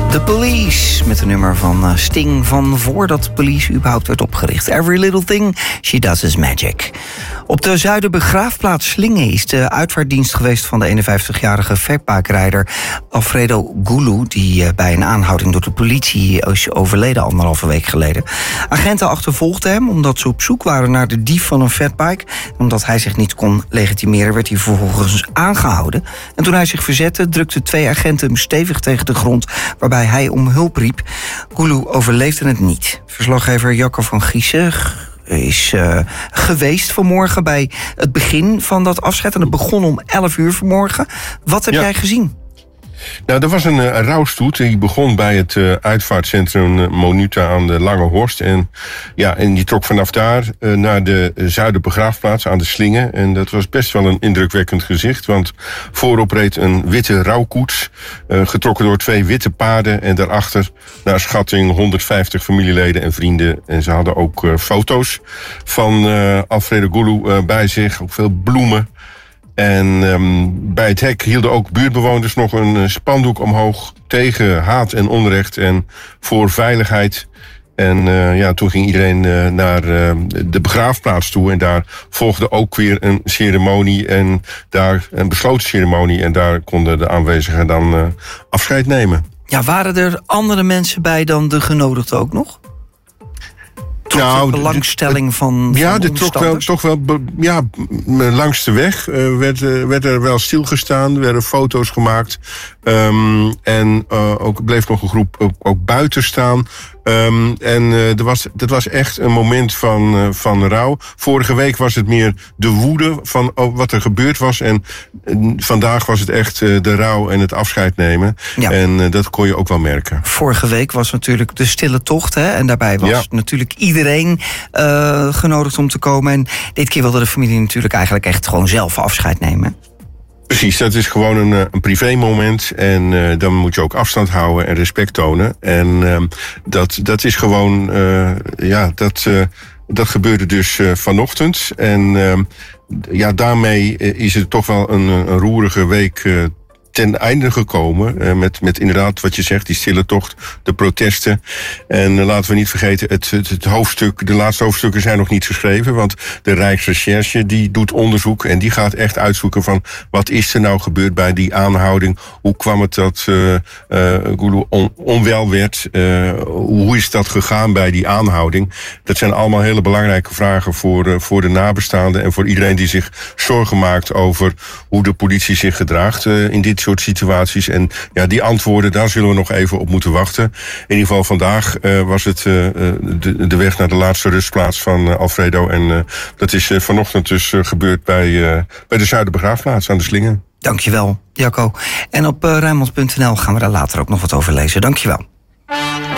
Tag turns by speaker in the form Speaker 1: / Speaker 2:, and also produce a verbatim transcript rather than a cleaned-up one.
Speaker 1: The Police, met een nummer van Sting van voordat de police überhaupt werd opgericht. Every little thing she does is magic. Op de Zuiderbegraafplaats Slingen is de uitvaartdienst geweest van de eenenvijftigjarige fatbike-rijder Alfredo Gulu, die bij een aanhouding door de politie is overleden anderhalve week geleden. Agenten achtervolgden hem omdat ze op zoek waren naar de dief van een fatbike. Omdat hij zich niet kon legitimeren, werd hij vervolgens aangehouden. En toen hij zich verzette, drukten twee agenten hem stevig tegen de grond, waarbij hij om hulp riep. Gulu overleefde het niet. Verslaggever Jacco van Giessen is uh, geweest vanmorgen bij het begin van dat afscheid. En het begon om elf uur vanmorgen. Wat heb ja. jij gezien?
Speaker 2: Nou, er was een, een rouwstoet. Die begon bij het uh, uitvaartcentrum uh, Monuta aan de Lange Horst. En, ja, en die trok vanaf daar uh, naar de Zuiderbegraafplaats aan de Slingen. En dat was best wel een indrukwekkend gezicht. Want voorop reed een witte rouwkoets, uh, getrokken door twee witte paarden. En daarachter, naar schatting, honderdvijftig familieleden en vrienden. En ze hadden ook uh, foto's van uh, Alfredo Gulu uh, bij zich. Ook veel bloemen. En um, bij het hek hielden ook buurtbewoners nog een uh, spandoek omhoog tegen haat en onrecht en voor veiligheid. En uh, ja, toen ging iedereen uh, naar uh, de begraafplaats toe en daar volgde ook weer een ceremonie en daar een besloten ceremonie en daar konden de aanwezigen dan uh, afscheid nemen.
Speaker 1: Ja, waren er andere mensen bij dan de genodigden ook nog? Nou, belangstelling van,
Speaker 2: ja,
Speaker 1: van
Speaker 2: de trok wel, toch wel, ja, langs de weg uh, werd, uh, werd er wel stilgestaan, er werden foto's gemaakt. Um, en uh, ook bleef nog een groep ook, ook buiten staan. Um, en uh, er was, dat was echt een moment van, uh, van rouw. Vorige week was het meer de woede van oh, wat er gebeurd was. En uh, vandaag was het echt uh, de rouw en het afscheid nemen. Ja. En uh, dat kon je ook wel merken.
Speaker 1: Vorige week was natuurlijk de stille tocht. Hè? En daarbij was ja. natuurlijk iedereen uh, genodigd om te komen. En dit keer wilde de familie natuurlijk eigenlijk echt gewoon zelf afscheid nemen.
Speaker 2: Precies, dat is gewoon een, een privé-moment. En uh, dan moet je ook afstand houden en respect tonen. En uh, dat, dat is gewoon, uh, ja, dat, uh, dat gebeurde dus uh, vanochtend. En uh, ja, daarmee is het toch wel een, een roerige week uh, ten einde gekomen. Uh, met, met inderdaad wat je zegt, die stille tocht, de protesten. En uh, laten we niet vergeten, het, het, het hoofdstuk, de laatste hoofdstukken zijn nog niet geschreven. Want de Rijksrecherche die doet onderzoek en die gaat echt uitzoeken van wat is er nou gebeurd bij die aanhouding? Hoe kwam het dat uh, uh, Gulu on, onwel werd? Uh, hoe is dat gegaan bij die aanhouding? Dat zijn allemaal hele belangrijke vragen voor, uh, voor de nabestaanden en voor iedereen die zich zorgen maakt over hoe de politie zich gedraagt uh, in dit soort situaties. En ja, die antwoorden, daar zullen we nog even op moeten wachten. In ieder geval vandaag uh, was het uh, de, de weg naar de laatste rustplaats van uh, Alfredo. En uh, dat is uh, vanochtend dus uh, gebeurd bij, uh, bij de Zuiderbegraafplaats aan de Slingen.
Speaker 1: Dankjewel, Jacco. En op uh, Rijnmond punt n l gaan we daar later ook nog wat over lezen. Dankjewel.